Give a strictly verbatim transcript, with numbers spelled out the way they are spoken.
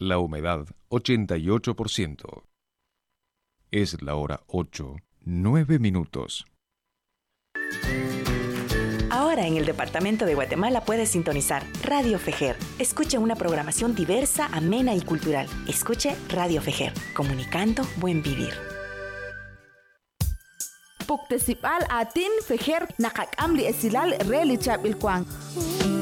La humedad ochenta y ocho por ciento. Es la hora ocho, nueve minutos. Ahora en el departamento de Guatemala puedes sintonizar Radio Fejer. Escuche una programación diversa, amena y cultural. Escuche Radio Fejer, comunicando buen vivir. Puktesipal atin Fejer nakak amli esilal reli chap ilkwang.